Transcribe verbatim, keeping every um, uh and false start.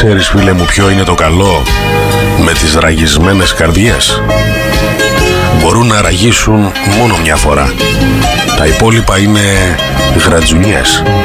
Ξέρεις φίλε μου ποιο είναι το καλό με τις ραγισμένες καρδιές? Μπορούν να ραγίσουν μόνο μια φορά. Τα υπόλοιπα είναι γρατζουνιές.